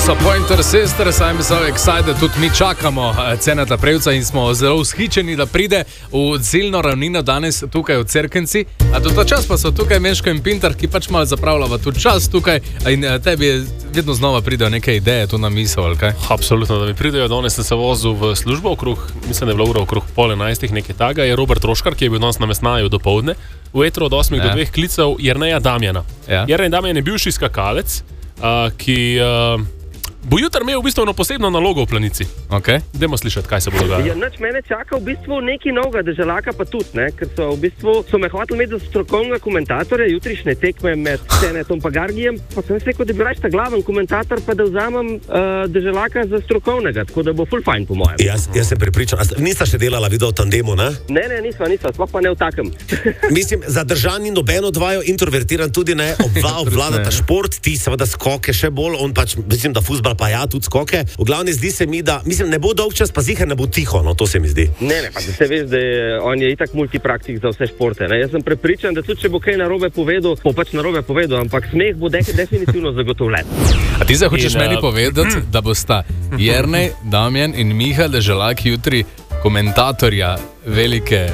so Pointer Sisters, I'm so excited, tudi mi čakamo Ceneta Prevca in smo zelo vzhičeni, da pride v ciljno ravnino danes tukaj v Cerkvenci. A do ta čas pa so tukaj Meško in Pintar, ki pač malo zapravljava tudi čas tukaj in tebi vedno znova pridejo neke ideje tu na misel, ali kaj? Absolutno, da mi pridejo. Danes sem se vozil v službo mislim, da je bila ura okrog 10:30, nekaj taga. Je Robert Roškar, ki je bil danes na Mesnaju do povdne, v etru od 8 do 2 klicev Jerneja Damjana. Jernej Damjan je bivši skakalec, ki bo jutri imel v bistvu eno posebno nalogo v Planici. Okay. Dajmo slišati, kaj se bo dogajalo. Ja, mene čaka v bistvu nekaj novega, Deželaka pa tudi, ne? Ker so v bistvu me hoteli imeti za strokovnega komentatorja, jutrišnje tekme med Cenetom pa Gargijem, pa sem rekel, da bi raje ta glaven komentator, pa da vzamem Deželaka za strokovnega, tako da bo full fajn po mojem. Jaz sem prepričan. Nista še delala video tandemu, ne? Ne, nisva, sploh pa ne v takem. Mislim, zadržan in nobeno dvajo, introvertiran tudi ne, obvladata šport, ti seveda skoke še bolj, on pač, mislim, da fuzbal pa ja, tudi skoke. V glavni zdi se mi, da, mislim, ne bo dolg čas, pa ziher ne bo tiho, no, to se mi zdi. Ne, pa da se veš, da on je itak multipraktik za vse športe, ne. Jaz sem prepričan, da tudi če bo kaj narobe povedal, bo pač narobe povedal, ampak smeh bo definitivno zagotovljen. A ti zdaj hočeš meni povedati, da bosta Jernej, Damjan in Miha Deželak jutri komentatorja velike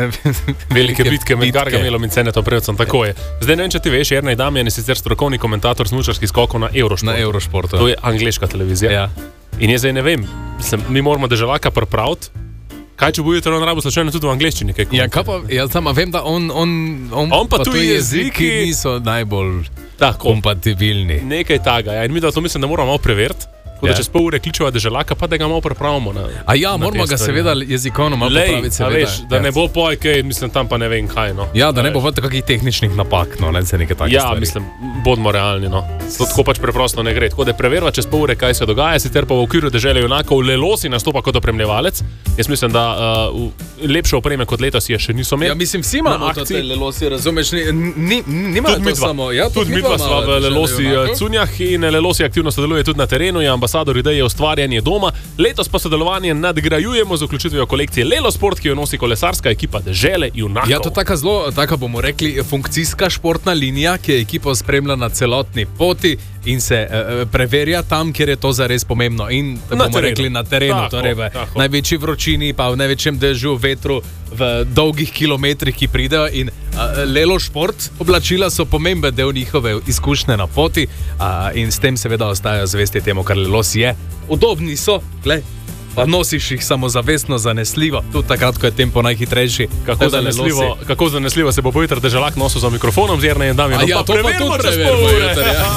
bitke med Gargamelom in Cenetom Prevcem, tako je. Zdaj ne vem, če ti veš, Jernej Damjan je sicer strokovni komentator smučarskih skokov na Eurošportu. To je angleška televizija. Ja. In jaz zdaj ne vem, mi moramo Deželaka pripraviti. Kaj če bo jutri on rabo slučajno tudi v angleščini? Ja, kaj pa, jaz sama vem, da on pa tu jeziki niso najbolj kompatibilni. Nekaj taga, ja, in mi da to mislim, da moramo malo preveriti. Da čez pol ure kličeva Deželaka, pa da ga malo prepravimo. A ja, moramo ga seveda jezikovno malo popraviti, seveda. Veš, da ne bo kaj, mislim, tam pa ne vem kaj, no. Ja, da ne bo kakih tehničnih napak, no, ne se nekaj takih stvari. Ja, mislim, bodimo realni, no. To tako pač preprosto ne gre. Tako da preverva čez pol ure, kaj se dogaja, sicer pa v okviru Dežele junakov Lelosi nastopa kot opremljevalec. Jaz mislim, da lepše opreme kot letos je še niso imeli. Ja, mislim, vsi imamo to te Lelosi, razumeš, nimajo to samo. Tudi midva sva v Lelosi Cunjah in Lelosi aktivno sodeluje tudi na terenu, je ambasador ideje ustvarjanje doma. Letos pa sodelovanje nadgrajujemo z vključitvijo kolekcije Lelo Sport, ki jo nosi kolesarska ekipa Dežele junakov. Ja, to je taka bomo rekli funkcijska športna linija, ki je ekipo spremlja na celotni poti in se preverja tam, kjer je to zares pomembno. In bomo rekli na terenu, torej v največji vročini, pa v največjem dežju, vetru, v dolgih kilometrih, ki pridejo. In Lelo Šport oblačila so pomemben del njihove izkušnje na poti in s tem seveda ostajajo zvesti temu, kar Lelos je. Udobni so, glej, pa nosiš jih samozavestno, zanesljivo. Tudi takrat, ko je tempo najhitrejši. Kako zanesljivo se bo jutri Deželak nosil za mikrofonom z Jernejem Damjanom. Ja, to pa tudi preverimo jutri, ja.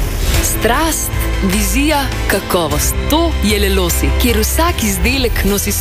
Strast, vizija, kakovost. To je Lelosi, kjer vsak izdelek nosi